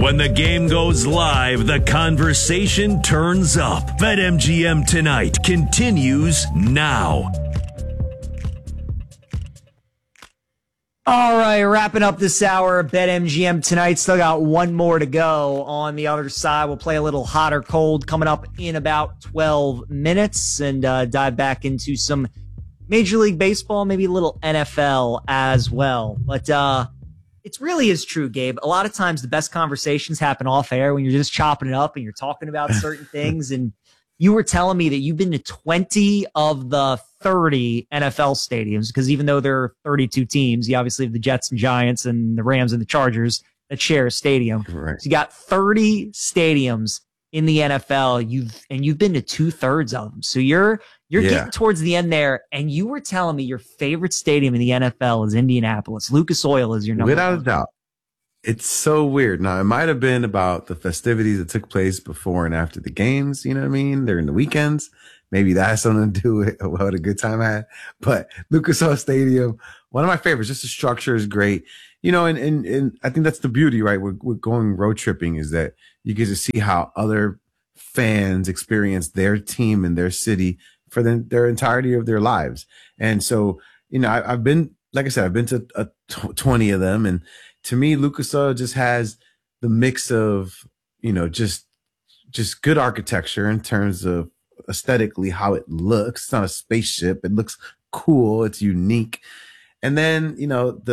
When the game goes live, the conversation turns up. BetMGM Tonight continues now. All right, wrapping up this hour, BetMGM Tonight. Still got one more to go on the other side. We'll play a little hot or cold coming up in about 12 minutes and dive back into some Major League Baseball, maybe a little NFL as well. But it really is true, Gabe. A lot of times the best conversations happen off air when you're just chopping it up and you're talking about certain things. And you were telling me that you've been to 20 of the 30 NFL stadiums, because even though there are 32 teams, you obviously have the Jets and Giants and the Rams and the Chargers that share a stadium. Right. So you got 30 stadiums in the NFL. You've been to 2/3 of them. So you're getting towards the end there, and you were telling me your favorite stadium in the NFL is Indianapolis. Lucas Oil is your number Without one. a doubt. It's so weird. Now, it might have been about the festivities that took place before and after the games, you know what I mean? During the weekends. Maybe that has something to do with what a good time I had. But Lucas Oil Stadium, one of my favorites. Just the structure is great. You know, and I think that's the beauty, right? With going road tripping is that you get to see how other fans experience their team and their city for their entirety of their lives. And so, you know, I've been, like I said, I've been to 20 of them. And to me, Lucas Oil just has the mix of, you know, just good architecture in terms of aesthetically how it looks. It's not a spaceship. It looks cool. It's unique. And then, you know,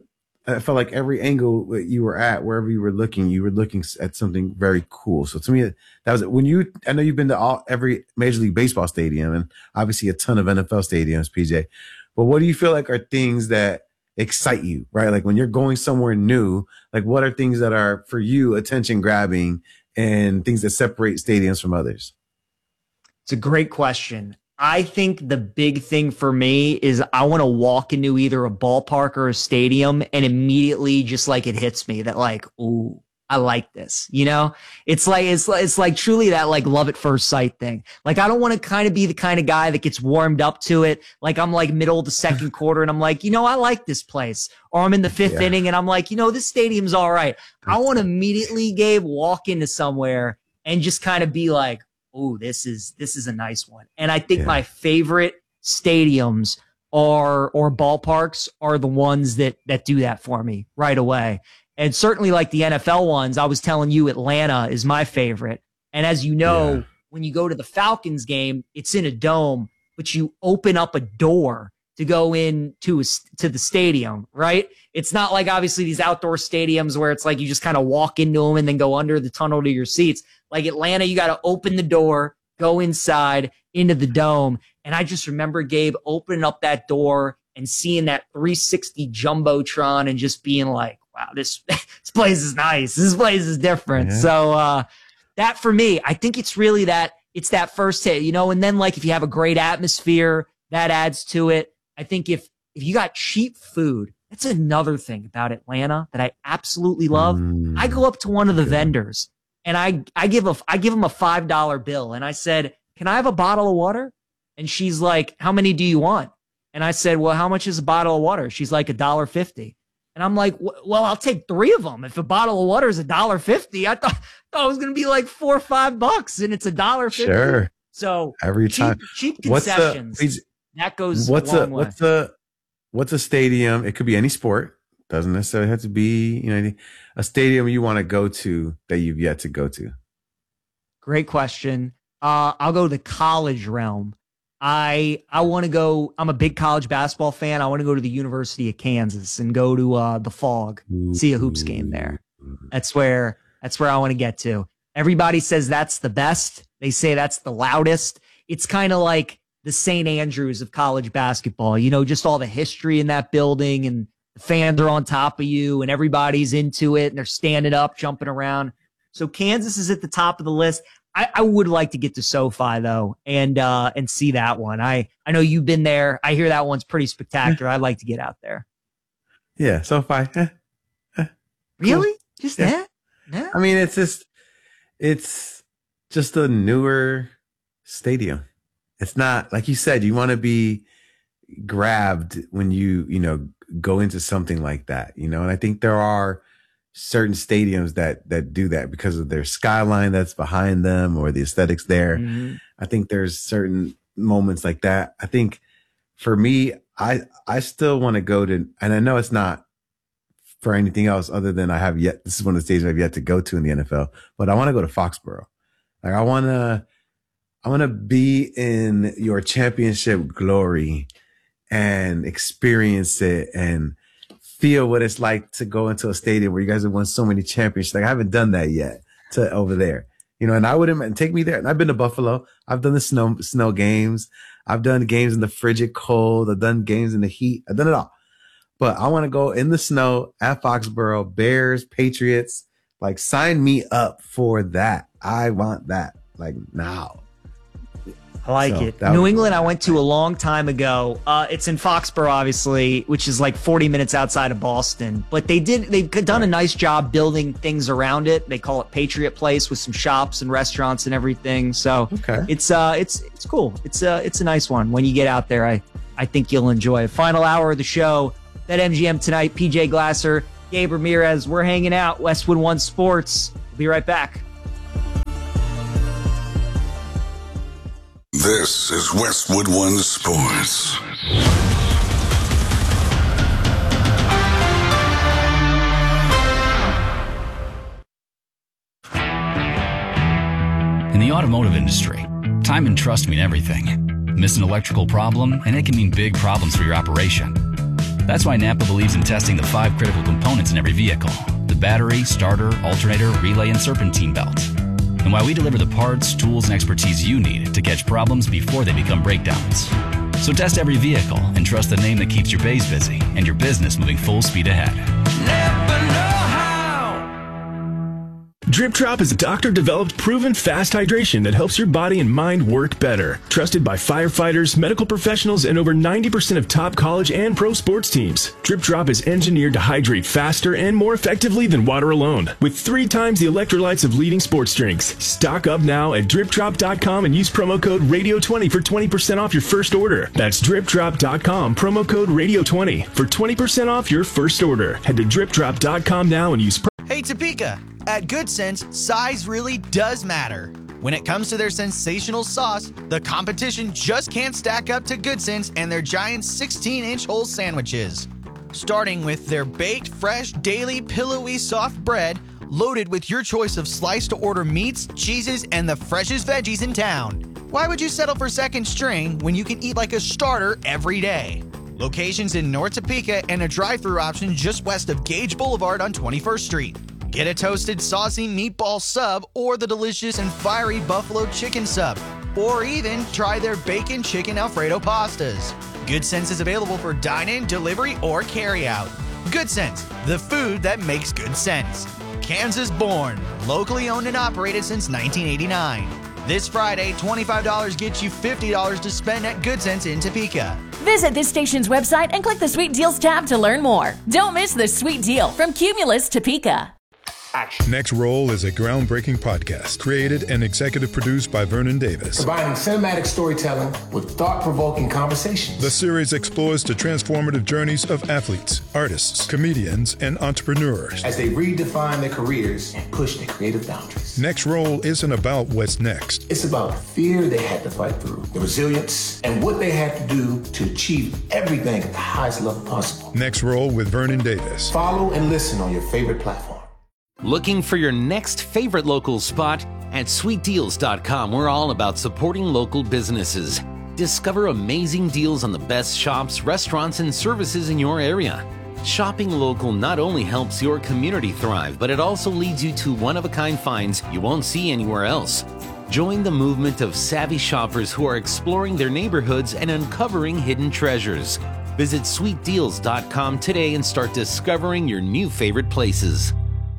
I felt like every angle that you were at, wherever you were looking at something very cool. So to me, that was it. I know you've been to every Major League Baseball stadium and obviously a ton of NFL stadiums, PJ. But what do you feel like are things that excite you, right? Like when you're going somewhere new, like what are things that are for you attention grabbing and things that separate stadiums from others? It's a great question. I think the big thing for me is I want to walk into either a ballpark or a stadium and immediately just like it hits me that like, ooh, I like this, you know? It's like truly that like love at first sight thing. Like I don't want to kind of be the kind of guy that gets warmed up to it. Like I'm like middle of the second quarter and I'm like, you know, I like this place. Or I'm in the fifth inning and I'm like, you know, this stadium's all right. I want to immediately, Gabe, walk into somewhere and just kind of be like, oh, this is a nice one. And I think my favorite stadiums or ballparks are the ones that do that for me right away. And certainly like the NFL ones, I was telling you Atlanta is my favorite. And as you know, when you go to the Falcons game, it's in a dome, but you open up a door to go in to the stadium, right? It's not like obviously these outdoor stadiums where it's like you just kind of walk into them and then go under the tunnel to your seats. Like Atlanta, you got to open the door, go inside into the dome. And I just remember, Gabe, opening up that door and seeing that 360 Jumbotron and just being like, wow, this place is nice. This place is different. Yeah. So that for me, I think it's really it's that first hit, you know, and then like if you have a great atmosphere, that adds to it. I think if you got cheap food, that's another thing about Atlanta that I absolutely love. I go up to one of the vendors and I give him a $5 bill and I said, can I have a bottle of water? And she's like, how many do you want? And I said, well, how much is a bottle of water? She's like $1.50. And I'm like, well, I'll take 3 of them. If a bottle of water is $1.50, I thought it was going to be like $4 or $5 and it's $1.50. Sure. So every time cheap concessions. That goes a long way. What's a stadium? It could be any sport. Doesn't necessarily have to be, you know, a stadium you want to go to that you've yet to go to. Great question. I'll go the college realm. I want to go. I'm a big college basketball fan. I want to go to the University of Kansas and go to the Phog, see a hoops game there. That's where I want to get to. Everybody says that's the best. They say that's the loudest. It's kind of like the St. Andrews of college basketball, you know, just all the history in that building and the fans are on top of you and everybody's into it and they're standing up, jumping around. So Kansas is at the top of the list. I would like to get to SoFi though and see that one. I know you've been there. I hear that one's pretty spectacular. I'd like to get out there. Yeah, SoFi. Really? Cool. Just that? Yeah. I mean, it's just a newer stadium. It's not, like you said, you want to be grabbed when you know, go into something like that, you know? And I think there are certain stadiums that do that because of their skyline that's behind them or the aesthetics there. Mm-hmm. I think there's certain moments like that. I think for me, I still want to go to, and I know it's not for anything else other than this is one of the stadiums I've yet to go to in the NFL, but I want to go to Foxborough. Like I want to be in your championship glory and experience it and feel what it's like to go into a stadium where you guys have won so many championships. Like I haven't done that yet to over there, and I wouldn't take me there. And I've been to Buffalo. I've done the snow games. I've done games in the frigid cold. I've done games in the heat. I've done it all, but I want to go in the snow at Foxborough, Bears, Patriots, like sign me up for that. I want that like now. I like it. New England, I went to a long time ago. It's in Foxborough, obviously, which is like 40 minutes outside of Boston. But they've done a nice job building things around it. They call it Patriot Place with some shops and restaurants and everything. So it's cool. It's a nice one. When you get out there, I think you'll enjoy it. Final hour of the show. BetMGM tonight. PJ Glasser, Gabe Ramirez. We're hanging out. Westwood One Sports. We'll be right back. This is Westwood One Sports. In the automotive industry, time and trust mean everything. Miss an electrical problem, and it can mean big problems for your operation. That's why Napa believes in testing the 5 critical components in every vehicle: the battery, starter, alternator, relay, and serpentine belt. And why we deliver the parts, tools, and expertise you need to catch problems before they become breakdowns. So test every vehicle and trust the name that keeps your bays busy and your business moving full speed ahead. Napa know-how. Drip Drop is a doctor-developed, proven fast hydration that helps your body and mind work better. Trusted by firefighters, medical professionals, and over 90% of top college and pro sports teams. Drip Drop is engineered to hydrate faster and more effectively than water alone, with 3 times the electrolytes of leading sports drinks. Stock up now at dripdrop.com and use promo code RADIO20 for 20% off your first order. That's dripdrop.com, promo code RADIO20 for 20% off your first order. Head to dripdrop.com now and use Hey Topeka, at Good Sense, size really does matter. When it comes to their sensational sauce, the competition just can't stack up to Good Sense and their giant 16-inch whole sandwiches. Starting with their baked, fresh, daily, pillowy, soft bread, loaded with your choice of sliced-to-order meats, cheeses, and the freshest veggies in town. Why would you settle for second string when you can eat like a starter every day? Locations in North Topeka and a drive-thru option just west of Gage Boulevard on 21st Street. Get a toasted, saucy meatball sub or the delicious and fiery buffalo chicken sub. Or even try their bacon chicken Alfredo pastas. Good Sense is available for dine-in, delivery, or carry-out. Good Sense, the food that makes good sense. Kansas born, locally owned and operated since 1989. This Friday, $25 gets you $50 to spend at Good Sense in Topeka. Visit this station's website and click the Sweet Deals tab to learn more. Don't miss the sweet deal from Cumulus Topeka. Action. Next Roll is a groundbreaking podcast created and executive produced by Vernon Davis. Combining cinematic storytelling with thought-provoking conversations. The series explores the transformative journeys of athletes, artists, comedians, and entrepreneurs as they redefine their careers and push their creative boundaries. Next Roll isn't about what's next. It's about the fear they had to fight through, the resilience, and what they had to do to achieve everything at the highest level possible. Next Roll with Vernon Davis. Follow and listen on your favorite platform. Looking for your next favorite local spot? At sweetdeals.com, we're all about supporting local businesses. Discover amazing deals on the best shops, restaurants, and services in your area. Shopping local not only helps your community thrive, but it also leads you to one-of-a-kind finds you won't see anywhere else. Join the movement of savvy shoppers who are exploring their neighborhoods and uncovering hidden treasures. Visit sweetdeals.com today and start discovering your new favorite places.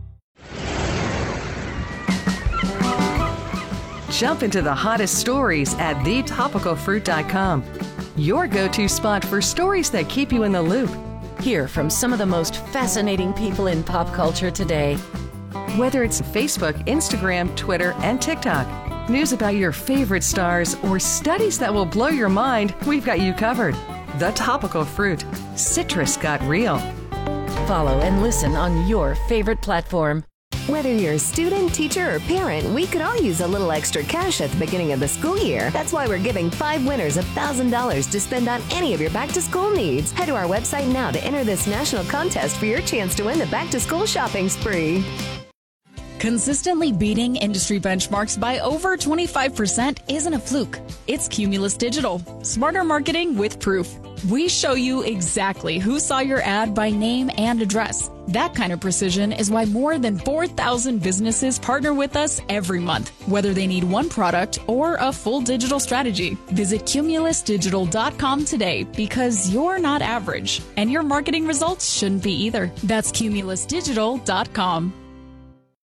Jump into the hottest stories at thetopicalfruit.com. Your go-to spot for stories that keep you in the loop. Hear from some of the most fascinating people in pop culture today. Whether it's Facebook, Instagram, Twitter, and TikTok, news about your favorite stars, or studies that will blow your mind, we've got you covered. The Topical Fruit. Citrus got real. Follow and listen on your favorite platform. Whether you're a student, teacher, or parent, we could all use a little extra cash at the beginning of the school year. That's why we're giving 5 winners $1,000 to spend on any of your back-to-school needs. Head to our website now to enter this national contest for your chance to win the back-to-school shopping spree. Consistently beating industry benchmarks by over 25% isn't a fluke. It's Cumulus Digital. Smarter marketing with proof. We show you exactly who saw your ad by name and address. That kind of precision is why more than 4,000 businesses partner with us every month, whether they need one product or a full digital strategy. Visit cumulusdigital.com today because you're not average, and your marketing results shouldn't be either. That's cumulusdigital.com.